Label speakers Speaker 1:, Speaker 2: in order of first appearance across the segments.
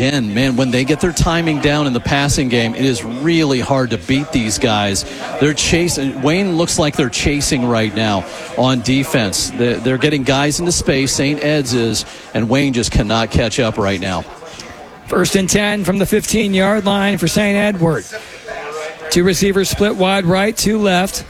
Speaker 1: again, man, when they get their timing down in the passing game, it is really hard to beat these guys. They're chasing. Wayne looks like they're chasing right now on defense. They're getting guys into space, St. Ed's is, and Wayne just cannot catch up right now.
Speaker 2: 1st and 10 from the 15-yard line for St. Edward. 2 receivers split wide right, 2 left.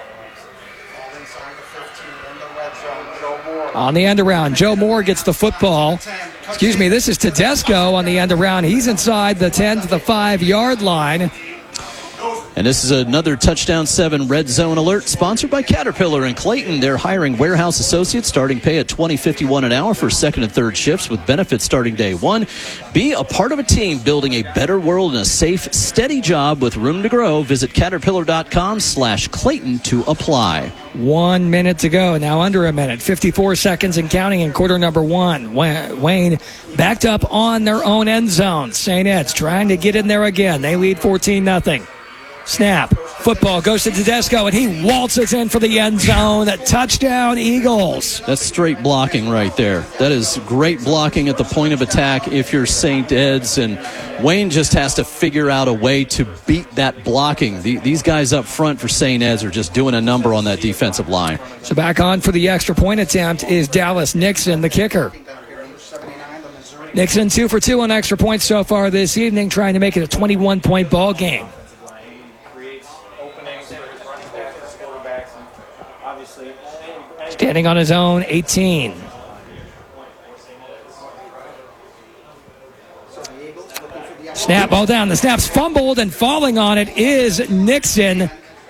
Speaker 2: On the end around, Joe Moore gets the football. This is Tedesco on the end around. He's inside the 10 to the 5-yard line.
Speaker 1: And this is another Touchdown 7 Red Zone Alert, sponsored by Caterpillar in Clayton. They're hiring warehouse associates, starting pay at $20.51 an hour for 2nd and 3rd shifts with benefits starting day 1. Be a part of a team building a better world and a safe, steady job with room to grow. Visit Caterpillar.com/Clayton to apply.
Speaker 2: 1 minute to go. Now under a minute. 54 seconds and counting in quarter number 1. Wayne backed up on their own end zone. St. Ed's trying to get in there again. They lead 14-0. Snap. Football goes to Tedesco, and he waltzes in for the end zone. Touchdown, Eagles.
Speaker 1: That's straight blocking right there. That is great blocking at the point of attack if you're St. Ed's, and Wayne just has to figure out a way to beat that blocking. These guys up front for St. Ed's are just doing a number on that defensive line.
Speaker 2: So back on for the extra point attempt is Dallas Nixon, the kicker. Nixon 2 for 2 on extra points so far this evening, trying to make it a 21-point ball game. Standing on his own, 18. Snap, ball down. The snap's fumbled, and falling on it is Nixon.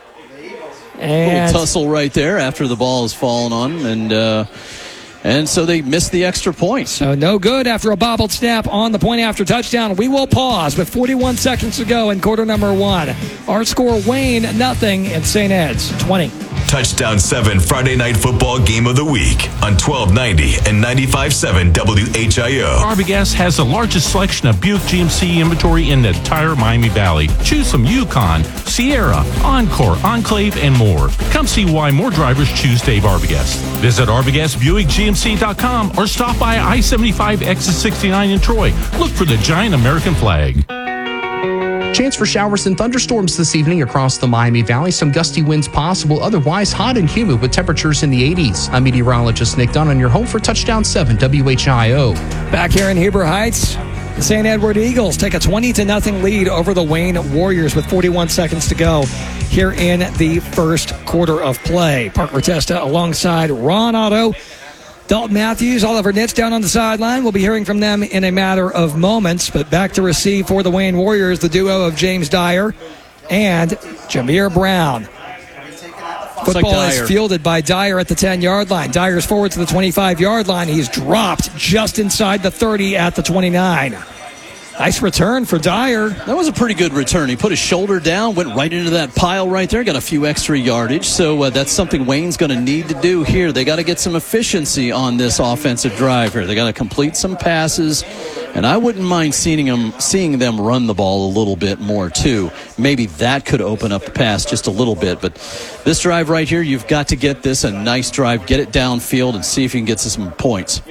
Speaker 1: And little tussle right there after the ball is fallen on, and so they missed the extra point.
Speaker 2: So no good after a bobbled snap on the point after touchdown. We will pause with 41 seconds to go in quarter number 1. Our score, Wayne 0 and St. Ed's 20.
Speaker 3: Touchdown 7 Friday Night Football Game of the Week on 1290 and 95.7 WHIO.
Speaker 4: Arbogast has the largest selection of Buick GMC inventory in the entire Miami Valley. Choose from Yukon, Sierra, Encore, Enclave, and more. Come see why more drivers choose Dave Arbogast. Visit ArbogastBuickGMC.com or stop by I-75 exit 69 in Troy. Look for the giant American flag.
Speaker 5: Chance for showers and thunderstorms this evening across the Miami Valley. Some gusty winds possible. Otherwise, hot and humid with temperatures in the 80s. I'm meteorologist Nick Dunn on your home for Touchdown 7 WHIO.
Speaker 2: Back here in Heber Heights, the St. Edward Eagles take a 20-0 lead over the Wayne Warriors with 41 seconds to go here in the first quarter of play. Parker Testa alongside Ron Otto, Dalton Matthews, Oliver Nitz down on the sideline. We'll be hearing from them in a matter of moments. But back to receive for the Wayne Warriors, the duo of James Dyer and Jameer Brown. Football is fielded by Dyer at the 10-yard line. Dyer's forward to the 25-yard line. He's dropped just inside the 30 at the 29. Nice return for Dyer.
Speaker 1: That was a pretty good return. He put his shoulder down, went right into that pile right there, got a few extra yardage. So that's something Wayne's going to need to do here. They got to get some efficiency on this offensive drive here. They got to complete some passes, and I wouldn't mind seeing them run the ball a little bit more too. Maybe that could open up the pass just a little bit. But this drive right here, you've got to get this a nice drive, get it downfield, and see if you can get some points.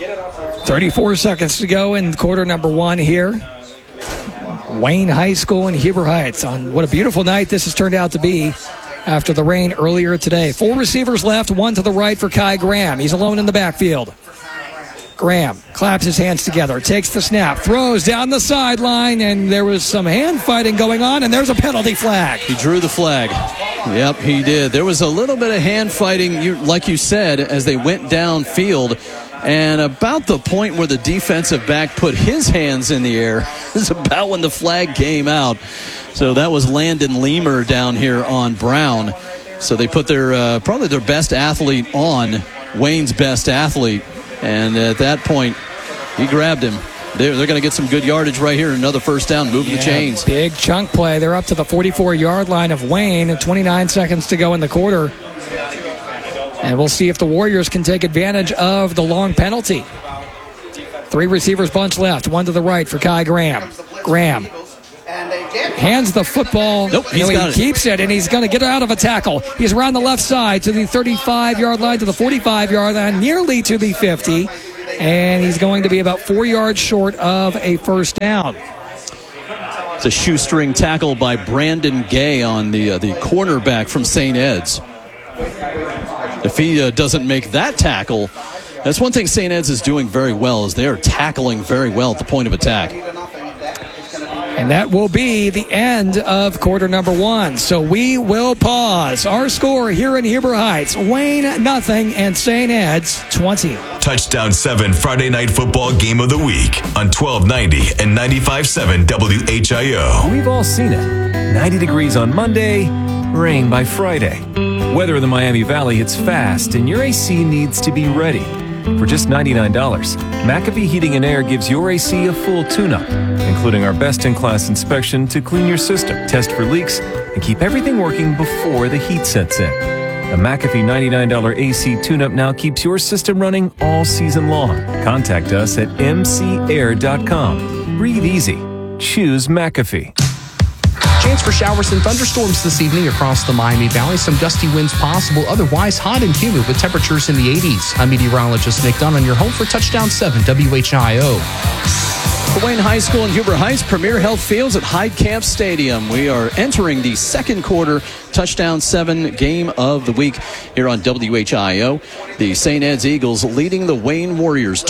Speaker 2: 34 seconds to go in quarter number 1 here. Wayne High School in Heber Heights. On what a beautiful night this has turned out to be after the rain earlier today. 4 receivers left, 1 to the right for Kai Graham. He's alone in the backfield. Graham claps his hands together, takes the snap, throws down the sideline, and there was some hand fighting going on, and there's a penalty flag.
Speaker 1: He drew the flag. Yep, he did. There was a little bit of hand fighting, like you said, as they went downfield. And about the point where the defensive back put his hands in the air is about when the flag came out. So that was Landon Leamer down here on Brown. So they put their probably their best athlete on Wayne's best athlete. And at that point, he grabbed him. They're going to get some good yardage right here. Another first down, moving the chains.
Speaker 2: Big chunk play. They're up to the 44-yard line of Wayne. 29 seconds to go in the quarter. And we'll see if the Warriors can take advantage of the long penalty. 3 receivers bunch left. 1 to the right for Kai Graham. Graham hands the football.
Speaker 1: Nope, he
Speaker 2: keeps it, and he's going to get out of a tackle. He's around the left side to the 35-yard line, to the 45-yard line, nearly to the 50. and he's going to be about 4 yards short of a first down.
Speaker 1: It's a shoestring tackle by Brandon Gay on the cornerback from St. Ed's. If he doesn't make that tackle, that's one thing St. Ed's is doing very well, is they are tackling very well at the point of attack.
Speaker 2: And that will be the end of quarter number 1. So we will pause. Our score here in Huber Heights, Wayne nothing and St. Ed's 20.
Speaker 3: Touchdown 7 Friday Night Football Game of the Week on 1290 and 95.7 WHIO.
Speaker 6: We've all seen it. 90 degrees on Monday, rain by Friday. Weather in the Miami Valley hits fast, and your AC needs to be ready. For just $99, McAfee Heating and Air gives your AC a full tune-up, including our best-in-class inspection to clean your system, test for leaks, and keep everything working before the heat sets in. The McAfee $99 AC tune-up now keeps your system running all season long. Contact us at mcair.com. Breathe easy. Choose McAfee.
Speaker 5: Chance for showers and thunderstorms this evening across the Miami Valley. Some gusty winds possible. Otherwise, hot and humid with temperatures in the 80s. I'm meteorologist Nick Dunn on your home for Touchdown 7 WHIO.
Speaker 1: For Wayne High School in Huber Heights, Premier Health Fields at Hyde Camp Stadium. We are entering the second quarter, Touchdown 7 Game of the Week here on WHIO. The St. Ed's Eagles leading the Wayne Warriors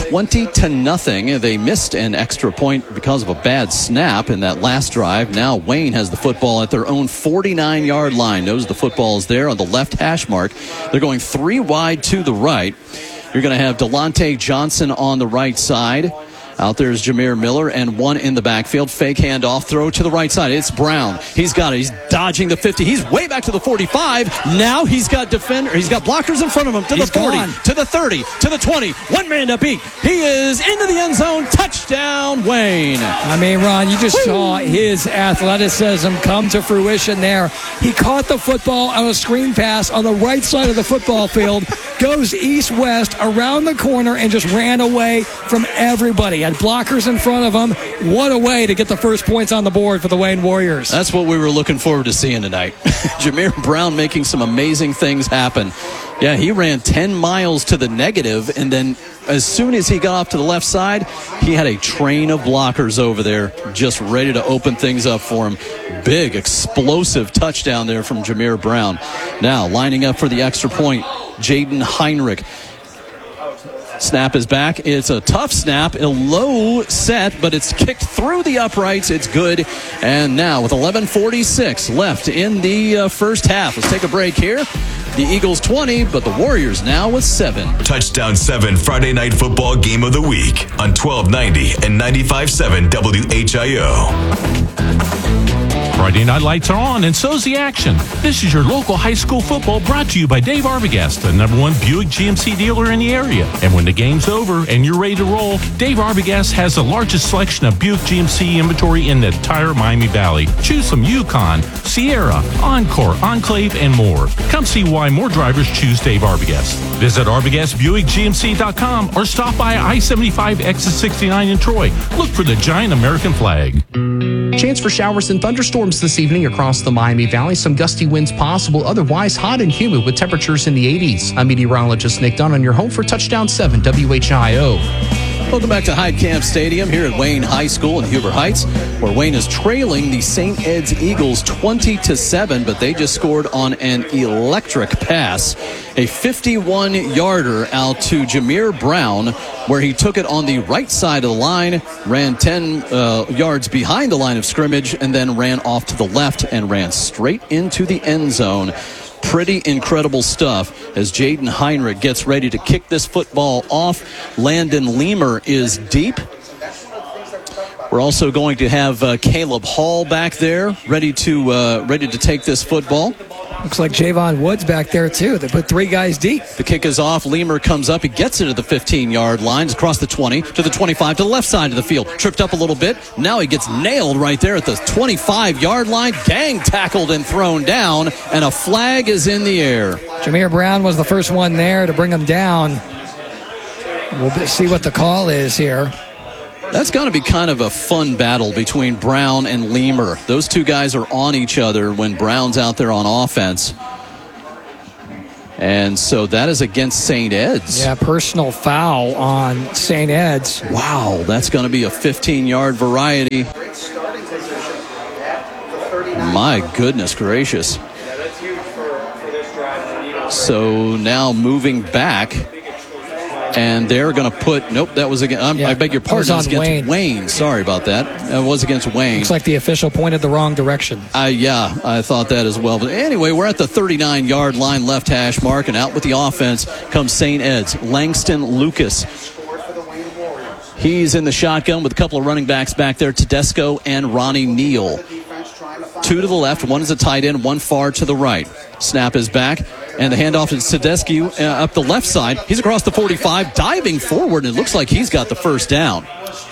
Speaker 1: 20-0. They missed an extra point because of a bad snap in that last drive. Now Wayne has the football at their own 49-yard line. Knows the football is there on the left hash mark. They're going 3 wide to the right. You're going to have Delonte Johnson on the right side. Out there is Jameer Miller and one in the backfield. Fake handoff, throw to the right side. It's Brown. He's got it. He's dodging the 50. He's way back to the 45. Now he's got blockers in front of him to the 40, to the 30, to the 20. One man to beat. He is into the end zone. Touchdown, Wayne.
Speaker 2: I mean, Ron, you just saw his athleticism come to fruition there. He caught the football on a screen pass on the right side of the football field, goes east-west around the corner, and just ran away from everybody. Had blockers in front of him. What a way to get the first points on the board for the Wayne Warriors.
Speaker 1: That's what we were looking forward to seeing tonight. Jameer Brown making some amazing things happen. Yeah, he ran 10 miles to the negative, and then as soon as he got off to the left side, he had a train of blockers over there just ready to open things up for him. Big, explosive touchdown there from Jameer Brown. Now, lining up for the extra point, Jaden Heinrich. Snap is back. It's a tough snap, a low set, but it's kicked through the uprights. It's good. And now with 11:46 left in the first half. Let's take a break here. The Eagles 20, but the Warriors now with 7.
Speaker 3: Touchdown 7 Friday Night Football Game of the Week on 1290 and 95.7 WHIO.
Speaker 4: Friday night lights are on, and so's the action. This is your local high school football brought to you by Dave Arbogast, the #1 Buick GMC dealer in the area. And when the game's over and you're ready to roll, Dave Arbogast has the largest selection of Buick GMC inventory in the entire Miami Valley. Choose from Yukon, Sierra, Encore, Enclave, and more. Come see why more drivers choose Dave Arbogast. Visit ArbogastBuickGMC.com or stop by I-75 exit 69 in Troy. Look for the giant American flag.
Speaker 5: Chance for showers and thunderstorms this evening across the Miami Valley. Some gusty winds possible. Otherwise, hot and humid with temperatures in the 80s. I'm meteorologist Nick Dunn on your home for Touchdown 7 WHIO.
Speaker 1: Welcome back to Hyde Camp Stadium here at Wayne High School in Huber Heights, where Wayne is trailing the St. Ed's Eagles 20-7, but they just scored on an electric pass, a 51-yarder out to Jameer Brown, where he took it on the right side of the line, ran 10 yards behind the line of scrimmage, and then ran off to the left and ran straight into the end zone. Pretty incredible stuff as Jaden Heinrich gets ready to kick this football off. Landon Leamer is deep. We're also going to have Caleb Hall back there ready to take this football.
Speaker 2: Looks like Javon Woods back there, too. They put 3 guys deep.
Speaker 1: The kick is off. Leamer comes up. He gets it to the 15-yard line, across the 20, to the 25, to the left side of the field. Tripped up a little bit. Now he gets nailed right there at the 25-yard line. Gang tackled and thrown down, and a flag is in the air.
Speaker 2: Jameer Brown was the first one there to bring him down. We'll see what the call is here.
Speaker 1: That's going to be kind of a fun battle between Brown and Leamer. Those two guys are on each other when Brown's out there on offense. And so that is against St. Ed's.
Speaker 2: Yeah, personal foul on St. Ed's.
Speaker 1: Wow, that's going to be a 15-yard variety. My goodness gracious. So now moving back, and they're going to put, nope, that was against, I beg your pardon,
Speaker 2: that was
Speaker 1: against Wayne. Sorry about that. That was against Wayne.
Speaker 2: Looks like the official pointed the wrong direction.
Speaker 1: Yeah, I thought that as well. But anyway, we're at the 39-yard line, left hash mark, and out with the offense comes St. Ed's. Langston Lucas. He's in the shotgun with a couple of running backs back there, Tedesco and Ronnie Neal. Two to the left, one is a tight end, one far to the right. Snap is back, and the handoff is Tedesco up the left side. He's across the 45, diving forward, and it looks like he's got the first down.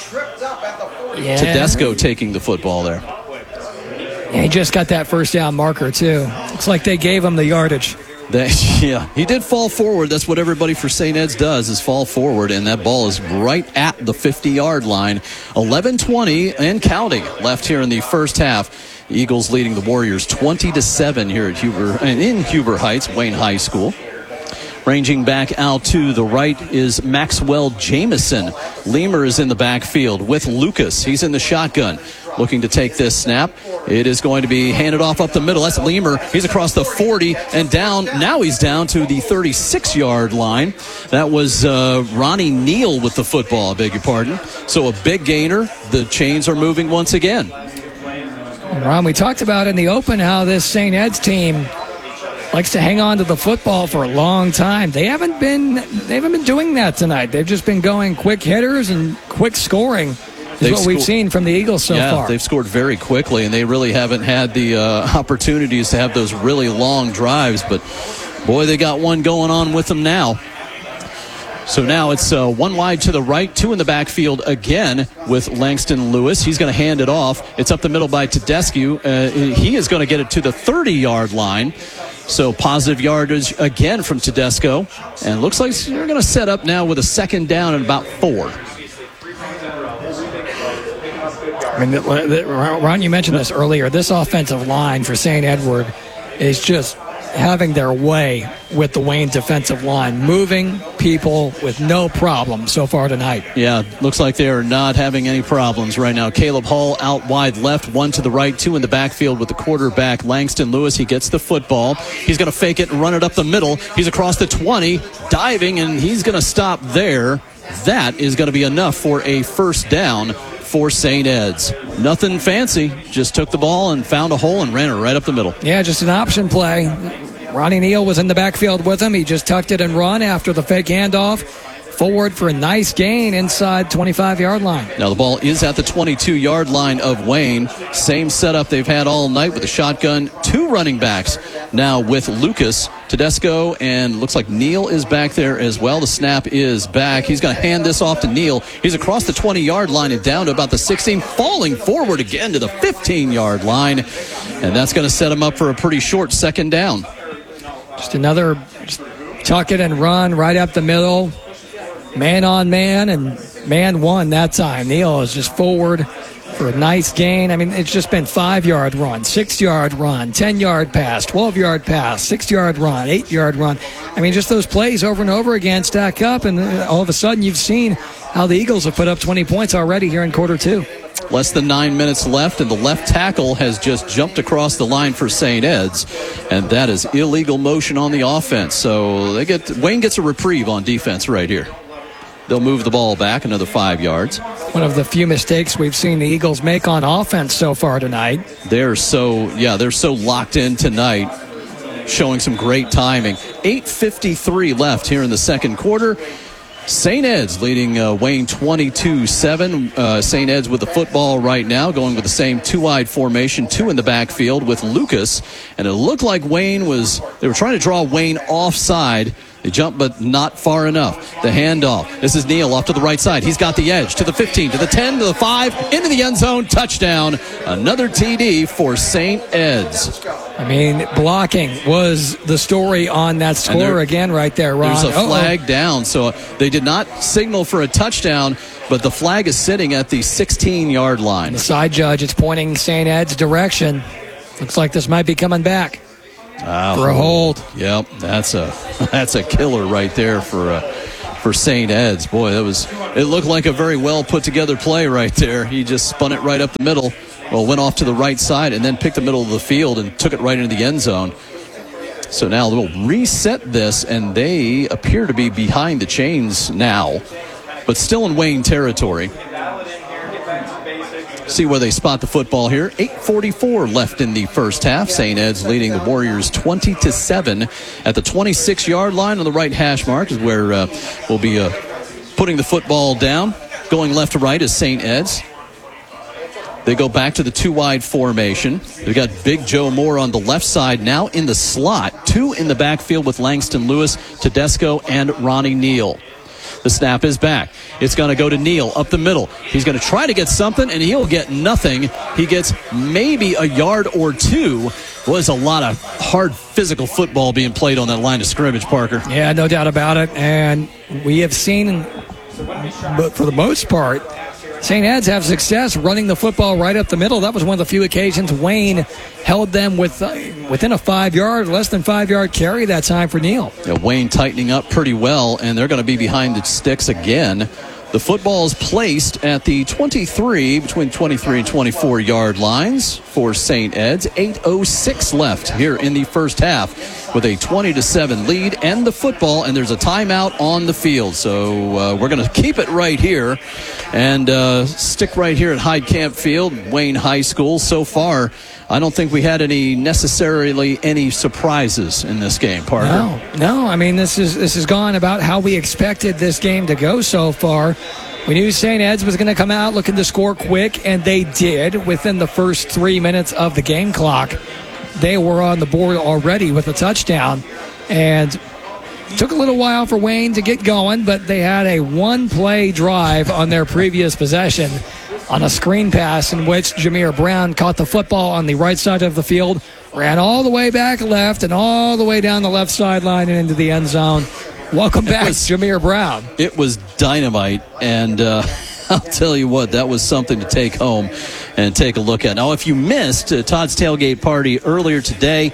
Speaker 2: Yeah.
Speaker 1: Tedesco taking the football there.
Speaker 2: Yeah, he just got that first down marker, too. Looks like they gave him the yardage.
Speaker 1: Yeah, he did fall forward. That's what everybody for St. Ed's does, is fall forward, and that ball is right at the 50-yard line. 11:20 and counting left here in the first half. Eagles leading the Warriors 20-7 here at in Huber Heights, Wayne High School. Ranging back out to the right is Maxwell Jamison. Leamer is in the backfield with Lucas. He's in the shotgun, looking to take this snap. It is going to be handed off up the middle. That's Leamer. He's across the 40 and down. Now he's down to the 36-yard line. That was Ronnie Neal with the football, I beg your pardon. So a big gainer. The chains are moving once again.
Speaker 2: Ron, we talked about in the open how this St. Ed's team likes to hang on to the football for a long time. They haven't been doing that tonight. They've just been going quick hitters and quick scoring. Is what we've seen from the Eagles so far.
Speaker 1: Yeah, they've scored very quickly, and they really haven't had the opportunities to have those really long drives. But, boy, they got one going on with them now. So now it's one wide to the right, two in the backfield again with Langston Lewis. He's going to hand it off. It's up the middle by Tedesco. He is going to get it to the 30-yard line. So positive yardage again from Tedesco. And looks like they're going to set up now with a second down and about 4.
Speaker 2: I mean, Ron, you mentioned this earlier. This offensive line for St. Edward is just having their way with the Wayne defensive line, moving people with no problem so far tonight.
Speaker 1: Yeah, looks like they are not having any problems right now. Caleb Hall out wide left, one to the right, two in the backfield with the quarterback, Langston Lewis. He gets the football. He's going to fake it and run it up the middle. He's across the 20, diving, and he's going to stop there. That is going to be enough for a first down for St. Ed's. Nothing fancy, just took the ball and found a hole and ran it right up the middle.
Speaker 2: Yeah, just an option play. Ronnie Neal was in the backfield with him. He just tucked it and run after the fake handoff. Forward for a nice gain inside 25-yard line.
Speaker 1: Now the ball is at the 22-yard line of Wayne. Same setup they've had all night with a shotgun. Two running backs now with Lucas, Tedesco, and looks like Neal is back there as well. The snap is back. He's going to hand this off to Neal. He's across the 20-yard line and down to about the 16, falling forward again to the 15-yard line. And that's going to set him up for a pretty short second down.
Speaker 2: Just another tuck it and run right up the middle. Man on man, and man one that time. Neal is just forward for a nice gain. I mean, it's just been 5-yard run, 6-yard run, 10-yard pass, 12-yard pass, 6-yard run, 8-yard run. I mean, just those plays over and over again stack up, and all of a sudden you've seen how the Eagles have put up 20 points already here in quarter 2.
Speaker 1: Less than 9 minutes left, and the left tackle has just jumped across the line for St. Ed's, and that is illegal motion on the offense. So Wayne gets a reprieve on defense right here. They'll move the ball back another 5 yards.
Speaker 2: One of the few mistakes we've seen the Eagles make on offense so far tonight.
Speaker 1: They're so locked in tonight, showing some great timing. 8:53 left here in the second quarter. St. Ed's leading Wayne 22-7. St. Ed's with the football right now, going with the same two-wide formation, two in the backfield with Lucas. And it looked like they were trying to draw Wayne offside. They jumped, but not far enough. The handoff. This is Neal off to the right side. He's got the edge to the 15, to the 10, to the 5, into the end zone. Touchdown. Another TD for St. Ed's.
Speaker 2: I mean, blocking was the story on that score again right there, Ron.
Speaker 1: There's a flag down, so they did not signal for a touchdown, but the flag is sitting at the 16-yard line.
Speaker 2: The side judge is pointing St. Ed's direction. Looks like this might be coming back. for a hold.
Speaker 1: Yep, that's a killer right there for St. Ed's. Boy, it looked like a very well put together play right there. He just spun it right up the middle. Well, went off to the right side and then picked the middle of the field and took it right into the end zone. So now we'll reset this, and they appear to be behind the chains now, but still in Wayne territory. See where they spot the football here. 8:44 left in the first half. St. Ed's leading the Warriors 20-7 at the 26-yard line on the right hash mark is where we'll be putting the football down. Going left to right is St. Ed's. They go back to the two-wide formation. They've got Big Joe Moore on the left side, now in the slot. 2 in the backfield with Langston Lewis, Tedesco, and Ronnie Neal. The snap is back. It's going to go to Neal up the middle. He's going to try to get something, and he'll get nothing. He gets maybe a yard or two. Was a lot of hard physical football being played on that line of scrimmage, Parker.
Speaker 2: Yeah, no doubt about it. And we have seen, but for the most part, St. Ed's have success running the football right up the middle. That was one of the few occasions Wayne held them within a 5-yard, less than 5-yard carry that time for Neal.
Speaker 1: Yeah, Wayne tightening up pretty well, and they're going to be behind the sticks again. The football is placed at the 23, between 23 and 24-yard lines for St. Ed's. 8:06 left here in the first half with a 20-7 lead and the football, and there's a timeout on the field. So we're going to keep it right here and stick right here at Hyde Camp Field, Wayne High School. So far, I don't think we had necessarily any surprises in this game, Parker.
Speaker 2: No. I mean, this has gone about how we expected this game to go so far. We knew St. Ed's was going to come out looking to score quick, and they did. Within the first 3 minutes of the game clock, they were on the board already with a touchdown. And it took a little while for Wayne to get going, but they had a one-play drive on their previous possession on a screen pass in which Jameer Brown caught the football on the right side of the field, ran all the way back left and all the way down the left sideline and into the end zone. Welcome back, Jameer Brown.
Speaker 1: It was dynamite, and I'll tell you what, that was something to take home and take a look at. Now, if you missed Todd's Tailgate Party earlier today,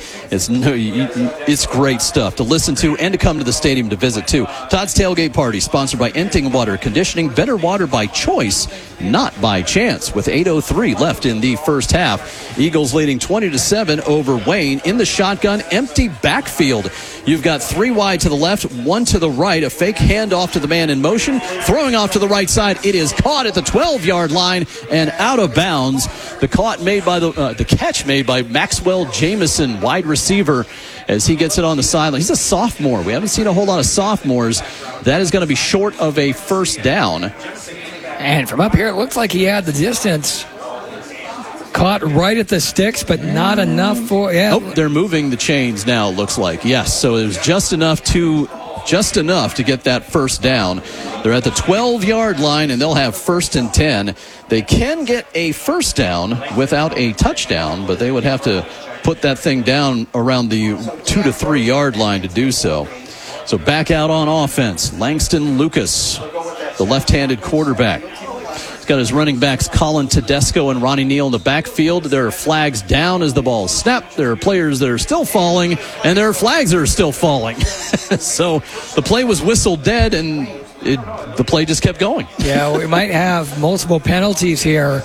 Speaker 1: it's great stuff to listen to and to come to the stadium to visit, too. Todd's Tailgate Party, sponsored by Enting Water Conditioning, better water by choice, not by chance. With 8:03 left in the first half, Eagles leading 20-7 over Wayne in the shotgun, empty backfield. You've got 3 wide to the left, 1 to the right, a fake handoff to the man in motion, throwing off to the right side. It is caught at the 12-yard line and out of bounds. The catch made by Maxwell Jameson, wide receiver, as he gets it on the sideline. He's a sophomore. We haven't seen a whole lot of sophomores. That is going to be short of a first down.
Speaker 2: And from up here, it looks like he had the distance. Caught right at the sticks, but not enough for... Yeah.
Speaker 1: Oh, they're moving the chains now, it looks like. Yes, so it was just enough to get that first down. They're at the 12-yard line, and they'll have 1st and 10. They can get a first down without a touchdown, but they would have to put that thing down around the 2 to 3 yard line to do so. So back out on offense, Langston Lucas, the left-handed quarterback. He's got his running backs Colin Tedesco and Ronnie Neal in the backfield. There are flags down as the ball is snapped. There are players that are still falling, and there are flags that are still falling. So the play was whistled dead, and the play just kept going.
Speaker 2: Yeah, we might have multiple penalties here.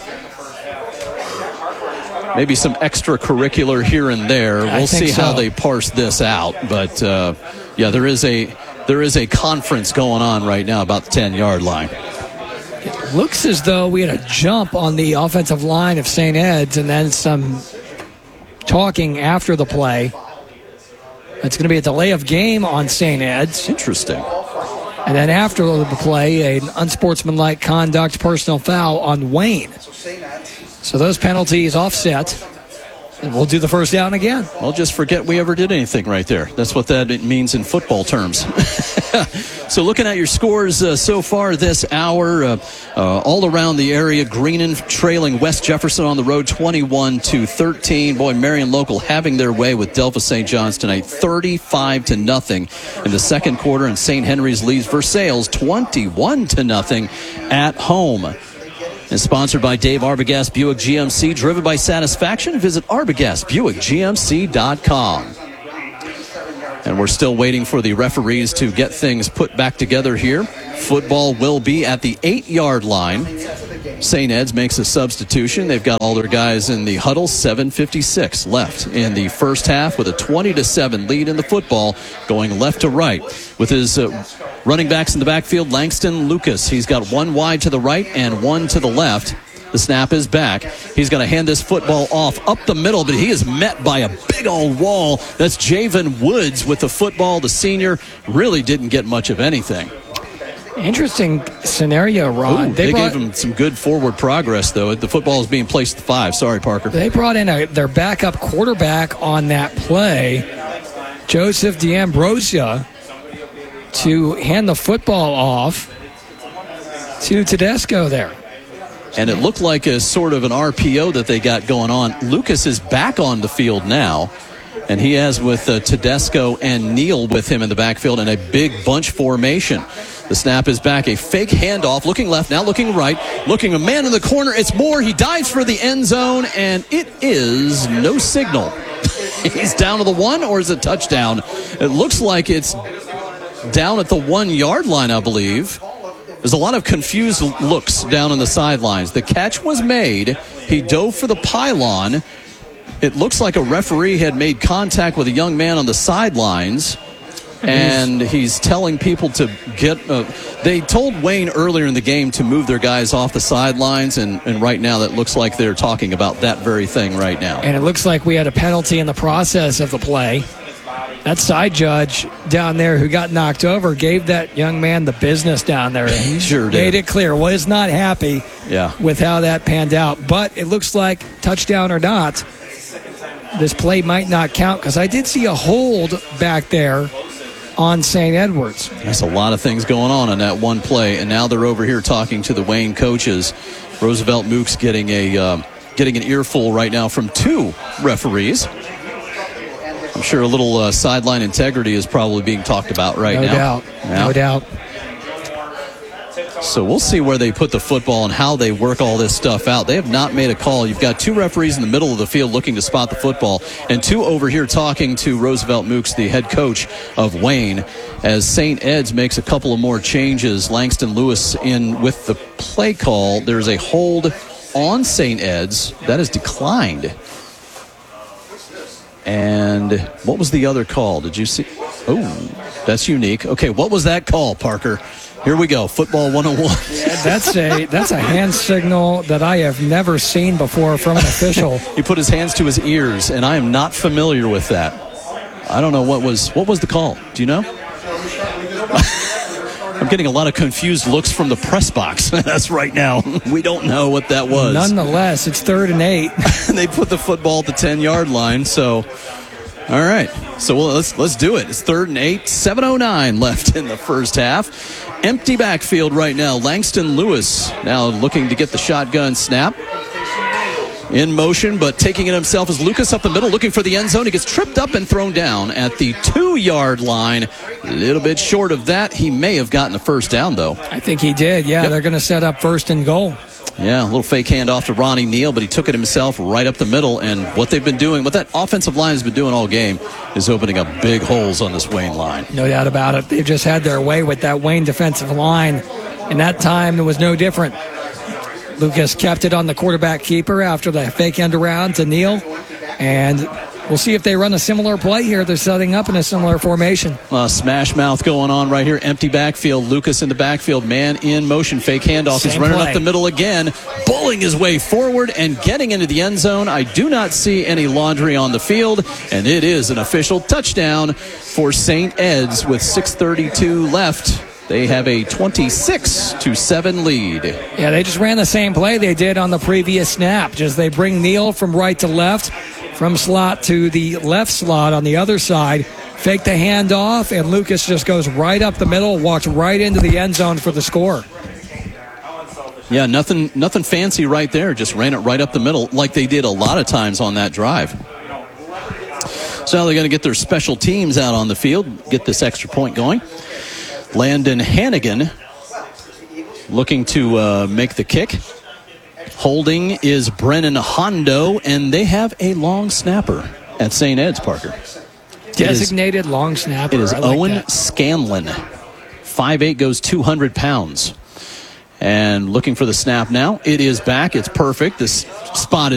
Speaker 1: Maybe some extracurricular here and there. We'll see how they parse this out. But, yeah, there is a conference going on right now about the 10-yard line.
Speaker 2: It looks as though we had a jump on the offensive line of St. Ed's and then some talking after the play. It's going to be a delay of game on St. Ed's.
Speaker 1: Interesting.
Speaker 2: And then after the play, an unsportsmanlike conduct personal foul on Wayne. So those penalties offset. And we'll do the first down again.
Speaker 1: Well, just forget we ever did anything right there. That's what that means in football terms. So looking at your scores so far this hour, all around the area, Greenon trailing West Jefferson on the road 21-13. Boy, Marion Local having their way with Delphos St. John's tonight, 35-0 in the second quarter, and St. Henry's leads Versailles 21-0 at home. And sponsored by Dave Arbogast Buick GMC, driven by satisfaction. Visit ArbogastBuickGMC.com. And we're still waiting for the referees to get things put back together here. Football will be at the 8-yard line. St. Ed's makes a substitution. They've got all their guys in the huddle. 7:56 left in the first half with a 20-7 lead in the football, going left to right. With his running backs in the backfield, Langston Lucas. He's got one wide to the right and one to the left. The snap is back. He's going to hand this football off up the middle, but he is met by a big old wall. That's Javen Woods with the football. The senior really didn't get much of anything.
Speaker 2: Interesting scenario, Ron.
Speaker 1: Ooh, they gave him some good forward progress, though. The football is being placed at the 5. Sorry, Parker.
Speaker 2: They brought in their backup quarterback on that play, Joseph D'Ambrosia, to hand the football off to Tedesco there.
Speaker 1: And it looked like a sort of an RPO that they got going on. Lucas is back on the field now, and he has with Tedesco and Neal with him in the backfield in a big bunch formation. The snap is back, a fake handoff, looking left, now looking right, looking a man in the corner. It's Moore. He dives for the end zone, and it is no signal. He's down to the 1, or is it touchdown? It looks like it's down at the 1-yard line, I believe. There's a lot of confused looks down on the sidelines. The catch was made. He dove for the pylon. It looks like a referee had made contact with a young man on the sidelines, and he's telling people to get they told Wayne earlier in the game to move their guys off the sidelines, and right now that looks like they're talking about that very thing right now.
Speaker 2: And it looks like we had a penalty in the process of the play. That side judge down there who got knocked over gave that young man the business down there. He
Speaker 1: sure
Speaker 2: made
Speaker 1: did.
Speaker 2: it clear. Was not happy with how that panned out. But it looks like, touchdown or not, this play might not count, because I did see a hold back there on St. Edwards.
Speaker 1: There's a lot of things going on that one play, and now they're over here talking to the Wayne coaches. Roosevelt Mook's getting an earful right now from 2 referees. I'm sure a little sideline integrity is probably being talked about right now.
Speaker 2: No doubt.
Speaker 1: So we'll see where they put the football and how they work all this stuff out. They have not made a call. You've got 2 referees in the middle of the field looking to spot the football, and 2 over here talking to Roosevelt Mooks, the head coach of Wayne, as St. Ed's makes a couple of more changes. Langston Lewis in with the play call. There's a hold on St. Ed's. That is declined. And what was the other call? Did you see? Oh, that's unique. Okay, what was that call, Parker? Here we go, Football 101.
Speaker 2: Yeah, that's a hand signal that I have never seen before from an official.
Speaker 1: He put his hands to his ears, and I am not familiar with that. I don't know what was the call. Do you know? I'm getting a lot of confused looks from the press box. That's right now. We don't know what that was.
Speaker 2: Nonetheless, it's 3rd and 8.
Speaker 1: They put the football at the 10-yard line, so... All right, so let's do it. It's 3rd and 8, 7:09 left in the first half. Empty backfield right now. Langston Lewis now looking to get the shotgun snap. In motion, but taking it himself is Lucas up the middle, looking for the end zone. He gets tripped up and thrown down at the 2-yard line. A little bit short of that. He may have gotten the first down, though.
Speaker 2: I think he did, yeah. Yep. They're going to set up 1st and goal.
Speaker 1: Yeah, a little fake handoff to Ronnie Neal, but he took it himself right up the middle. And what they've been doing, what that offensive line has been doing all game, is opening up big holes on this Wayne line.
Speaker 2: No doubt about it. They've just had their way with that Wayne defensive line. And that time, it was no different. Lucas kept it on the quarterback keeper after the fake end around to Neal. And we'll see if they run a similar play here. They're setting up in a similar formation.
Speaker 1: Smash mouth going on right here. Empty backfield. Lucas in the backfield. Man in motion. Fake handoff. He's running up the middle again. Bulling his way forward and getting into the end zone. I do not see any laundry on the field. And it is an official touchdown for St. Ed's with 6:32 left. They have a 26-7 lead.
Speaker 2: Yeah, they just ran the same play they did on the previous snap. Just they bring Neal from right to left, from slot to the left slot on the other side, fake the handoff, and Lucas just goes right up the middle, walks right into the end zone for the score.
Speaker 1: Yeah, nothing fancy right there. Just ran it right up the middle like they did a lot of times on that drive. So now they're going to get their special teams out on the field, get this extra point going. Landon Hannigan looking to make the kick. Holding is Brennan Hondo, and they have a long snapper at St. Ed's, Parker.
Speaker 2: Designated long snapper.
Speaker 1: It is
Speaker 2: I like
Speaker 1: Owen
Speaker 2: that.
Speaker 1: Scanlon. 5'8", goes 200 pounds. And looking for the snap now. It is back. It's perfect. This spot is